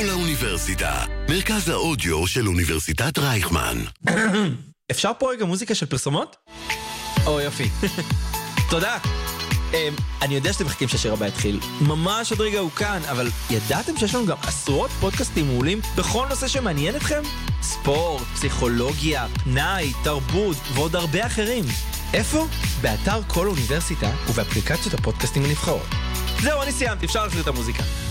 כל האוניברסיטה, מרכז האודיו של אוניברסיטת רייכמן. אפשר פה רגע מוזיקה של פרסומות? או יופי. תודה. אני יודע שאתם מחכים שהשיר הבא יתחיל. ממש עוד רגע הוא כאן, אבל ידעתם שיש לנו גם עשרות פודקאסטים מעולים בכל נושא שמעניין אתכם? ספורט, פסיכולוגיה, פנאי, תרבות ועוד הרבה אחרים. איפה? באתר כל אוניברסיטה ובאפליקציות הפודקאסטים הנבחרות. זהו, אני סיימתי, אפשר להחזיר את המוזיקה.